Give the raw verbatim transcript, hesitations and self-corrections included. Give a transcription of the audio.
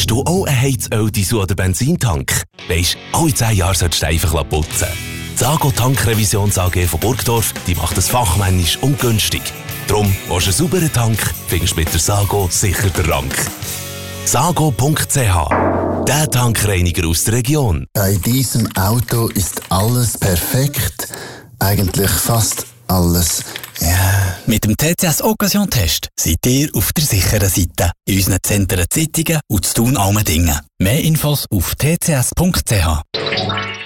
Hast du auch einen Heizöl-, Diesel- oder Benzintank? Weisst, alle zehn Jahre solltest du einfach putzen. Die Sago Tankrevisions A G von Burgdorf, die macht es fachmännisch und günstig. Drum, willst du einen sauberen Tank, findest du mit der Sago sicher den Rank. Sago punkt c h, der Tankreiniger aus der Region. Bei diesem Auto ist alles perfekt. Eigentlich fast alles. Ja. Mit dem T C S Occasion Test seid ihr auf der sicheren Seite. In unseren Zentren Zittingen und zu Thun Almendingen. Mehr Infos auf t c s punkt c h.